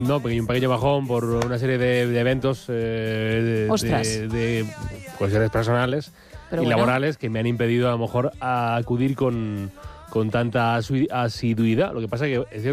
No, un pequeño bajón por una serie de eventos Ostras. de cuestiones personales Pero y bueno. laborales que me han impedido a lo mejor acudir con tanta asiduidad. Lo que pasa es que es cierto